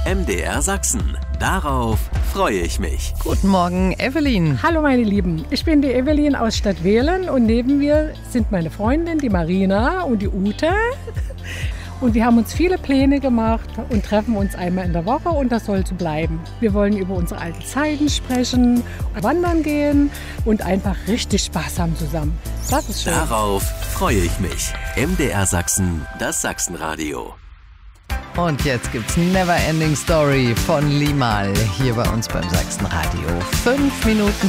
MDR Sachsen. Darauf freue ich mich. Guten Morgen, Evelyn. Hallo meine Lieben, ich bin die Evelyn aus Stadtwehlen und neben mir sind meine Freundin, die Marina und die Ute. Und wir haben uns viele Pläne gemacht und treffen uns einmal in der Woche und das soll so bleiben. Wir wollen über unsere alten Zeiten sprechen, wandern gehen und einfach richtig Spaß haben zusammen. Das ist schön. Darauf freue ich mich. MDR Sachsen, das Sachsenradio. Und jetzt gibt's Never Ending Story von Limahl hier bei uns beim Sachsenradio. 5 Minuten